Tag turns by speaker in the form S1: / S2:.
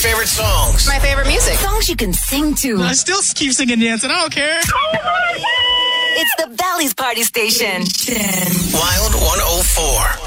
S1: Favorite songs.
S2: My favorite music.
S3: Songs you can sing to.
S4: I still keep singing dancing. I don't care.
S3: It's the Valley's Party Station.
S1: Wild 104.